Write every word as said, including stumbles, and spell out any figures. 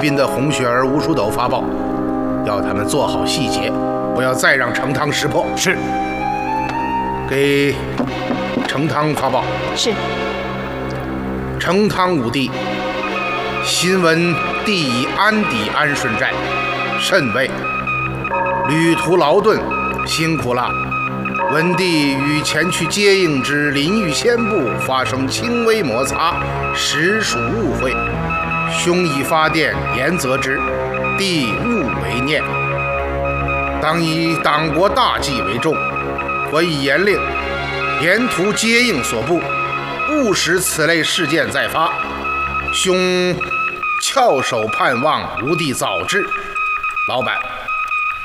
宾的红雪儿、吴叔斗发报，要他们做好细节，不要再让成汤识破。 是。 给成汤发报。 是。 成汤武帝，新闻帝已安抵安顺寨，甚慰，旅途劳顿，辛苦了。文帝与前去接应之临御先部发生轻微摩擦，实属误会，兄已发电严责之，帝勿为念。当以党国大计为重，我已严令沿途接应所部，勿使此类事件再发。兄翘首盼望吴帝早治。老板。